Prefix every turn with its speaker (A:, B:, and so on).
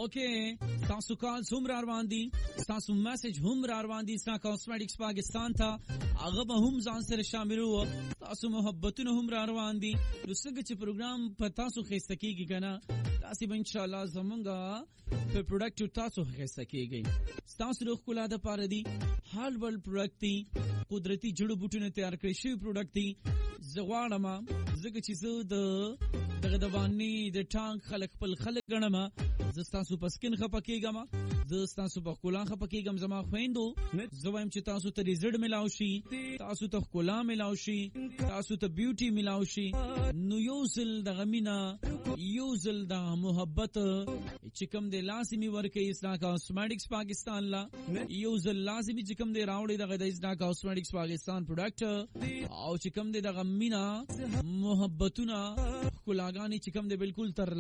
A: اوکے تاسو کال هم را روان دي تاسو میسج هم را روان دي سنا کاسمیټکس پاکستان ته هغه به هم ځان سره شامل وو تاسو محبتونه هم را روان دي نو څنګه چې پروګرام په تاسو خسته کیږي کنه تاسو به ان شاء الله زمونږه په پروډکټ تاسو خسته کیږي تاسو د خپل د پاره دي حال ول پروډکټ دي قدرتي جړو بوټونه تیار کړی شوی پروډکټ دي زغواړم زګه چې زه دغه د باندې د ټانک خلق خپل خلق غنم زستاسو پسکن خپکیګم زستاسو په کولان خپکیګم زما خويندو زوایم چې تاسو ته ریزلټ ملاو شي تاسو ته کولا ملاو شي تاسو ته بیوټي ملاو شي نو یوزل د غمینا یوزل د محبت چې کوم د لازمي ورکه اسنا کاسمیټکس پاکستان لا یوزل لازمي چې کوم د راوړي دغه د اسنا کاسمیټکس پاکستان پروډکټ او چې کوم د غمینا محبتونه کولاګانی چې کوم د بالکل تر